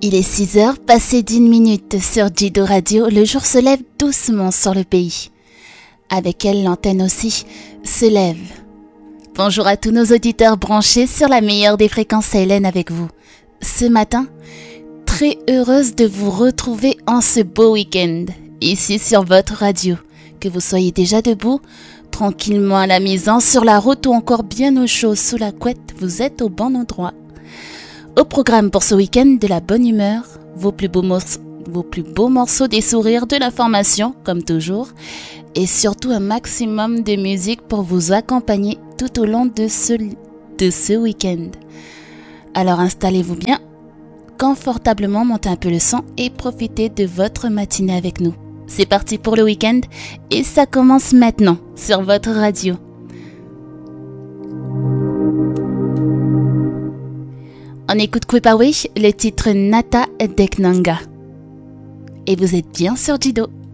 Il est 6h, passé d'1 minute sur Jido Radio, le jour se lève doucement sur le pays. Avec elle, l'antenne aussi se lève. Bonjour à tous nos auditeurs branchés sur la meilleure des fréquences Hélène avec vous. Ce matin, très heureuse de vous retrouver en ce beau week-end, ici sur votre radio. Que vous soyez déjà debout, tranquillement à la maison, sur la route ou encore bien au chaud sous la couette, vous êtes au bon endroit. Au programme pour ce week-end, de la bonne humeur, vos plus beaux morceaux, des sourires, de l'information, comme toujours, et surtout un maximum de musique pour vous accompagner tout au long de ce week-end. Alors installez-vous bien, confortablement, montez un peu le son et profitez de votre matinée avec nous. C'est parti pour le week-end et ça commence maintenant sur votre radio. On écoute Kwepawe, le titre Nata Deknanga. Et vous êtes bien sur Jido.